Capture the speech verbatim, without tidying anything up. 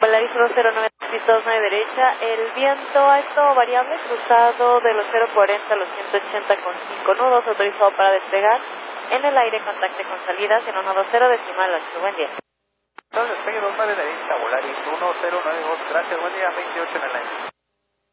Polaris uno cero nueve dos nueve derecha, el viento alto variable cruzado de los cero cuarenta a los ciento ochenta con cinco nudos, autorizado para despegar. En el aire contacte con salidas en uno dos cero decimal ocho. Buen día. Entonces, despegue dos nueve derecha, Polaris uno cero nueve dos, gracias, buen día, veintiocho en el aire.